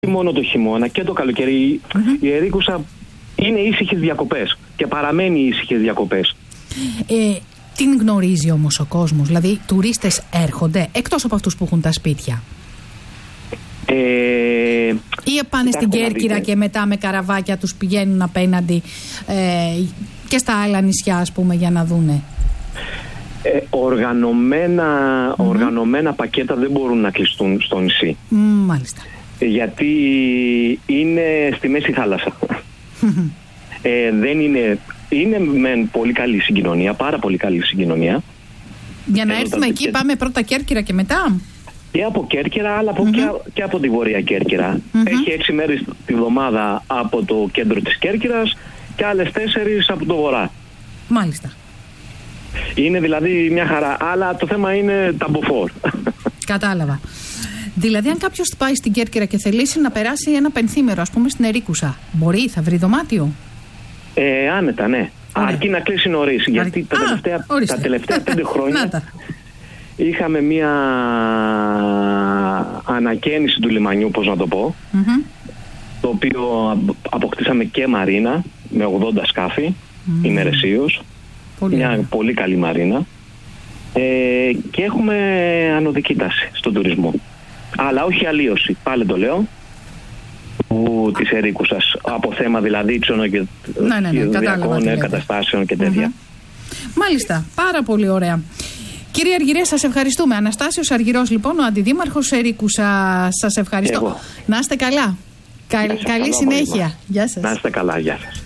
μόνο το χειμώνα και το καλοκαίρι. Η Ερίκουσα είναι ήσυχες διακοπές και παραμένει ήσυχες διακοπές. Την γνωρίζει όμως ο κόσμος? Δηλαδή, τουρίστες έρχονται εκτός από αυτούς που έχουν τα σπίτια? Ή πάνε στην Κέρκυρα και μετά με καραβάκια τους πηγαίνουν απέναντι και στα άλλα νησιά, ας πούμε, για να δούνε? Οργανωμένα πακέτα δεν μπορούν να κλειστούν στο νησί. Μάλιστα. Γιατί είναι στη μέση θάλασσα. Δεν είναι με πολύ καλή συγκοινωνία, πάρα πολύ καλή συγκοινωνία. Για να έρθουμε εκεί πάμε πρώτα Κέρκυρα και μετά? Και από Κέρκυρα, αλλά και από τη Βόρεια Κέρκυρα. Έχει 6 μέρες τη βδομάδα από το κέντρο της Κέρκυρας και άλλες 4 από το βορρά. Μάλιστα. Είναι δηλαδή μια χαρά, αλλά το θέμα είναι τα μποφόρ. Κατάλαβα. Δηλαδή, αν κάποιος πάει στην Κέρκυρα και θελήσει να περάσει ένα πενθήμερο, ας πούμε, στην Ερίκουσα, μπορεί, θα βρει δωμάτιο? Άνετα, ναι. Αρκεί να κλείσει νωρίς. Γιατί τα τελευταία 5 χρόνια είχαμε μια ανακαίνιση του λιμανιού, πώς να το πω, το οποίο αποκτήσαμε και μαρίνα με 80 σκάφη ημερησίως. Μια πολύ καλή μαρίνα. Και έχουμε ανωδική τάση στον τουρισμό. Αλλά όχι αλλίωση, πάλι το λέω, της Ερίκουσας. Από θέμα δηλαδή ξενοδοχειακών εγκαταστάσεων και τέτοια. Μάλιστα, πάρα πολύ ωραία. Κύριε Αργυρέ, σας ευχαριστούμε. Αναστάσιος Αργυρός, λοιπόν, ο αντιδήμαρχος Ερίκουσα. Σας ευχαριστώ. Να είστε καλά. Καλή συνέχεια. Γεια σας. Να είστε καλά, γεια σας.